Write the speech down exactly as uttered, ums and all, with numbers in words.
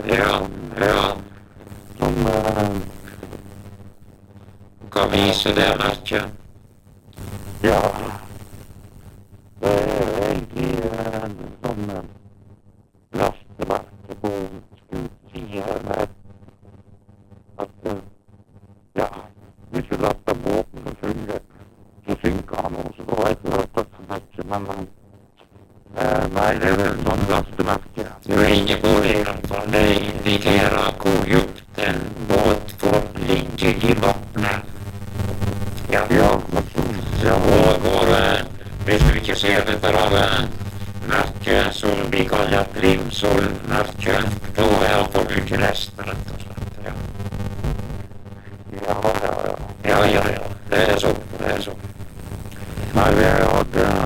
Ja, ja. Som eh, Hva viser det merket? ja, det er egentlig eh, sånn eh, lastemerke på skutsiden her. At eh, ja, hvis du laster båten så synger, så synker han også. Så vet du at det er merke, men eh, nei, det er vel sånn lastemerke. Du er inne på det, i hvert fall. Det indikerer hvor djupt en båt får ligge i vannet. Ja, Ja, altså, ja, og går, eh, hvis du ikke ser dette rare merket som vi kaller Grimsol-merket, da er det for mye lest, rett og slett. Ja, ja, ja, ja. ja, ja. ja. Det er så. Det er så. Nei, vi hadde